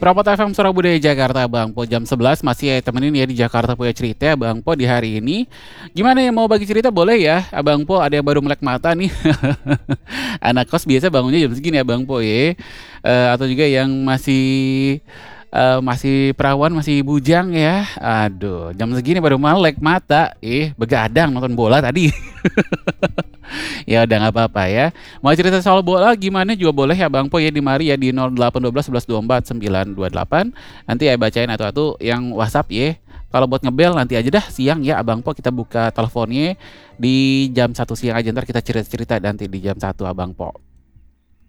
Prapot FM Surabaya Jakarta Bang Po jam 11 masih temenin ya di Jakarta punya cerita ya Bang Po di hari ini. Gimana ya mau bagi cerita boleh ya Abang Po, ada yang baru melek mata nih. Anak kos biasa bangunnya jam segini ya Bang Po ya. Atau juga yang masih perawan, masih bujang ya. Aduh, jam segini baru melek mata. Begadang nonton bola tadi. Ya udah nggak apa-apa ya. Mau cerita soal bola gimana juga boleh ya Bang Po ya di mari ya di 0812 11 24 928. Nanti ya bacain atau yang WhatsApp ya. Kalau buat ngebel nanti aja dah siang ya Abang Po, kita buka teleponnya di jam 1 siang aja, ntar kita cerita-cerita nanti di jam 1 Abang Po.